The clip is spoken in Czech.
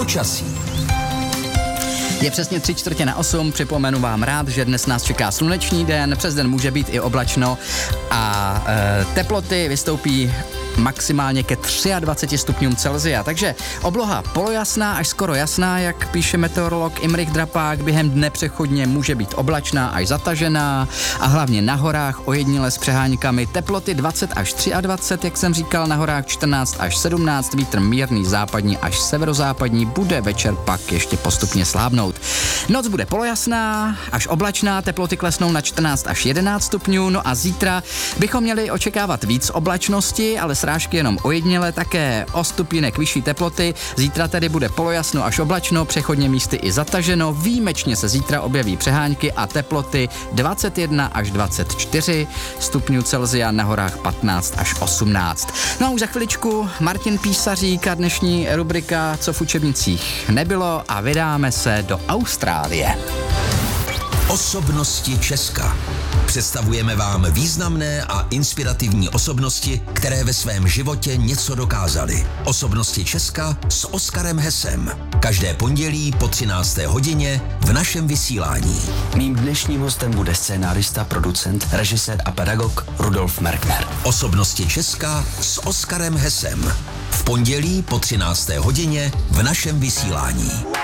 Počasí. Je přesně 7:45, připomenu vám rád, že dnes nás čeká slunečný den, přes den může být i oblačno a teploty vystoupí maximálně ke 23 stupňům Celsia. Takže obloha polojasná až skoro jasná, jak píše meteorolog Imrich Drapák, během dne přechodně může být oblačná až zatažená a hlavně na horách ojediněle s přeháňkami teploty 20 až 23, jak jsem říkal, na horách 14 až 17, vítr mírný západní až severozápadní, bude večer pak ještě postupně slábnout. Noc bude polojasná až oblačná, teploty klesnou na 14 až 11 stupňů, no a zítra bychom měli očekávat víc oblačnosti, ale srážky jenom ojediněle, také o stupínek vyšší teploty. Zítra tedy bude polojasno až oblačno, přechodně místy i zataženo, výjimečně se zítra objeví přehánky a teploty 21 až 24 stupňů Celsia, na horách 15 až 18. No a už za chviličku Martin Písařík a dnešní rubrika Co v učebnicích nebylo a vydáme se do Austrálie. Osobnosti Česka. Představujeme vám významné a inspirativní osobnosti, které ve svém životě něco dokázaly. Osobnosti Česka s Oskarem Hesem. Každé pondělí po 13. hodině v našem vysílání. Mým dnešním hostem bude scénárista, producent, režisér a pedagog Rudolf Merkner. Osobnosti Česka s Oskarem Hesem. V pondělí po 13. hodině v našem vysílání.